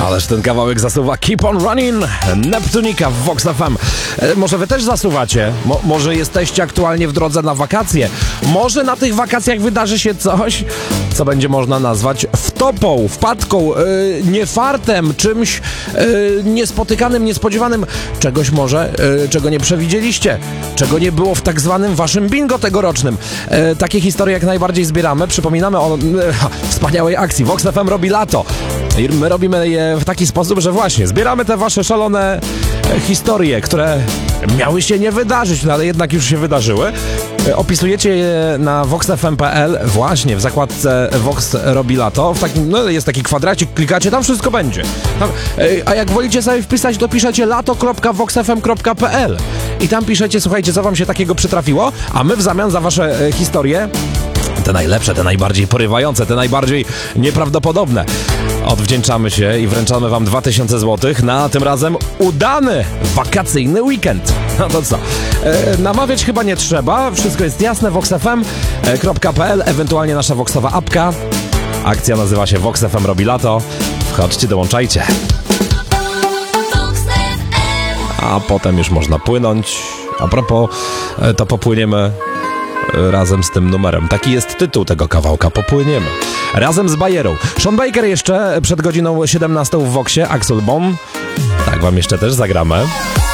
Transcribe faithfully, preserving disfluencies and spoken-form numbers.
Ależ ten kawałek zasuwa. Keep on running. Neptunika w Vox F M. E, może wy też zasuwacie? Mo- może jesteście aktualnie w drodze na wakacje? Może na tych wakacjach wydarzy się coś, co będzie można nazwać wtopą, wpadką, e, niefartem, czymś e, niespotykanym, niespodziewanym. Czegoś może, e, czego nie przewidzieliście. Czego nie było w tak zwanym waszym bingo tegorocznym. E, takie historie jak najbardziej zbieramy. Przypominamy o e, wspaniałej akcji. Vox F M robi lato. I my robimy je w taki sposób, że właśnie zbieramy te wasze szalone e, historie, które miały się nie wydarzyć, no ale jednak już się wydarzyły. E, opisujecie je na vox f m kropka p l, właśnie w zakładce Vox robi lato. W takim, no jest taki kwadracik, klikacie, tam wszystko będzie. Tam, e, a jak wolicie sobie wpisać, to piszecie lato kropka vox f m kropka p l i tam piszecie, słuchajcie, co wam się takiego przytrafiło, a my w zamian za wasze e, historie, te najlepsze, te najbardziej porywające, te najbardziej nieprawdopodobne, odwdzięczamy się i wręczamy wam dwa tysiące złotych na tym razem udany wakacyjny weekend. No to co? E, namawiać chyba nie trzeba, wszystko jest jasne. vox f m kropka p l, ewentualnie nasza voxowa apka. Akcja nazywa się Vox F M robi lato. Wchodźcie, dołączajcie. A potem już można płynąć. A propos, to popłyniemy razem z tym numerem. Taki jest tytuł tego kawałka. Popłyniemy. Razem z Bajerą. Sean Baker jeszcze przed godziną siedemnastą w Voxie. Axel Bomb. Tak wam jeszcze też zagramy.